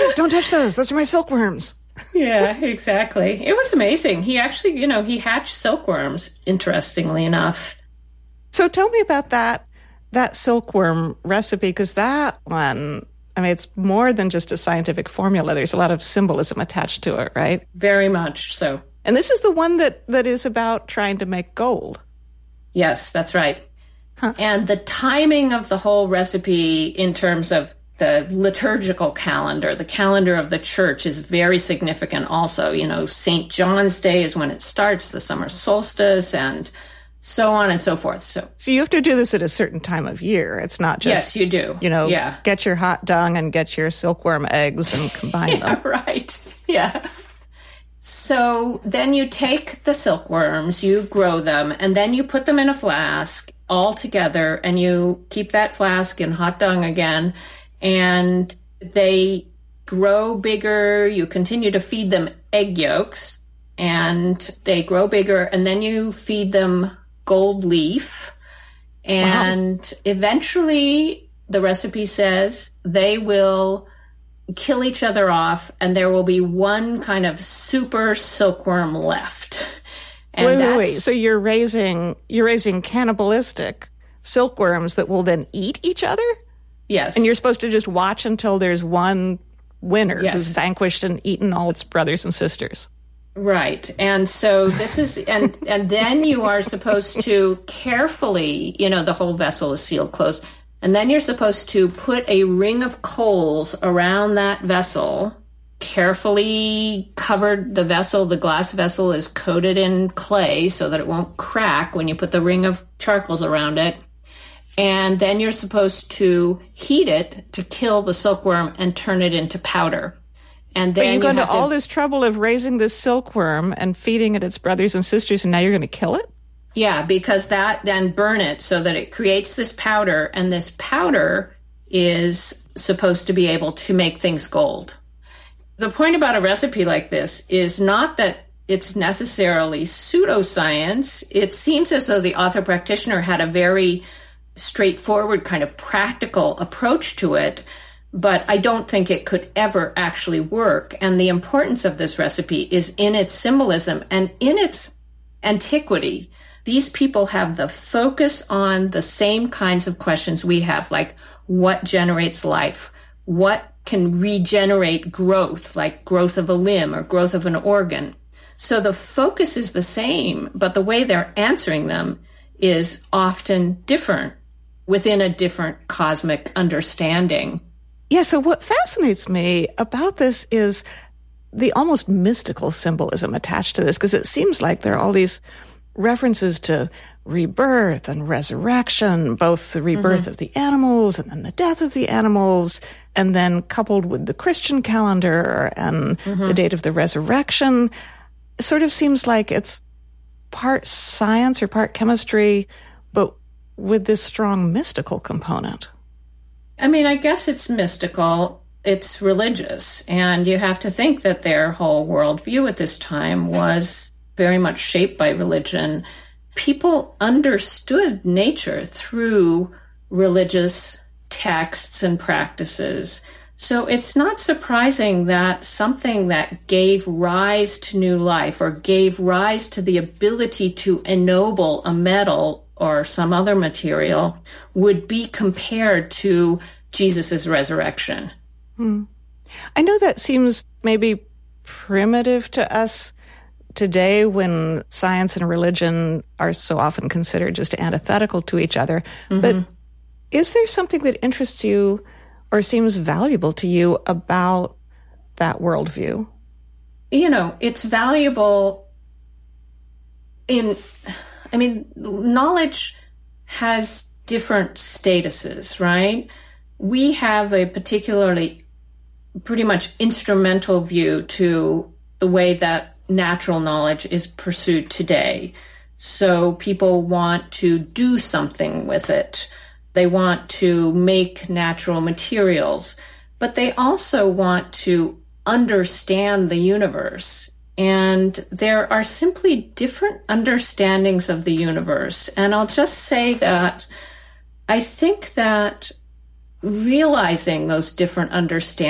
don't touch those. Those are my silkworms. Yeah, exactly. It was amazing. He actually, he hatched silkworms, interestingly enough. So tell me about that silkworm recipe, because that one, I mean, it's more than just a scientific formula. There's a lot of symbolism attached to it, right? Very much so. And this is the one that is about trying to make gold. Yes, that's right. Huh. And the timing of the whole recipe in terms of the liturgical calendar, the calendar of the church, is very significant also. St. John's Day is when it starts, the summer solstice, and so on and so forth. So you have to do this at a certain time of year. It's not just... Yes, you do. Get your hot dung and get your silkworm eggs and combine them. Right. Yeah. So then you take the silkworms, you grow them, and then you put them in a flask all together, and you keep that flask in hot dung again, and they grow bigger. You continue to feed them egg yolks, and they grow bigger, and then you feed them gold leaf, and eventually, the recipe says, they will kill each other off, and there will be one kind of super silkworm left. And wait. So you're raising cannibalistic silkworms that will then eat each other? Yes. And you're supposed to just watch until there's one winner who's vanquished and eaten all its brothers and sisters. Right. And so this is, and then you are supposed to carefully, the whole vessel is sealed closed. And then you're supposed to put a ring of coals around that vessel, carefully covered the vessel. The glass vessel is coated in clay so that it won't crack when you put the ring of charcoals around it. And then you're supposed to heat it to kill the silkworm and turn it into powder. And then you go to all this trouble of raising this silkworm and feeding it its brothers and sisters, and now you're going to kill it? Yeah, because that then burn it so that it creates this powder, and this powder is supposed to be able to make things gold. The point about a recipe like this is not that it's necessarily pseudoscience. It seems as though the author practitioner had a very straightforward kind of practical approach to it, but I don't think it could ever actually work. And the importance of this recipe is in its symbolism and in its antiquity. These people have the focus on the same kinds of questions we have, like what generates life? What can regenerate growth, like growth of a limb or growth of an organ? So the focus is the same, but the way they're answering them is often different within a different cosmic understanding. Yeah, so what fascinates me about this is the almost mystical symbolism attached to this, because it seems like there are all these references to rebirth and resurrection, both the rebirth of the animals and then the death of the animals, and then coupled with the Christian calendar and the date of the resurrection. It sort of seems like it's part science or part chemistry, but with this strong mystical component. I mean, I guess it's mystical, it's religious, and you have to think that their whole worldview at this time was very much shaped by religion. People understood nature through religious texts and practices. So it's not surprising that something that gave rise to new life or gave rise to the ability to ennoble a metal or some other material would be compared to Jesus' resurrection. I know that seems maybe primitive to us today when science and religion are so often considered just antithetical to each other. But is there something that interests you or seems valuable to you about that worldview? It's valuable knowledge has different statuses, right? We have a particularly pretty much instrumental view to the way that natural knowledge is pursued today. So people want to do something with it. They want to make natural materials, but they also want to understand the universe. And there are simply different understandings of the universe. And I'll just say that I think that realizing those different understandings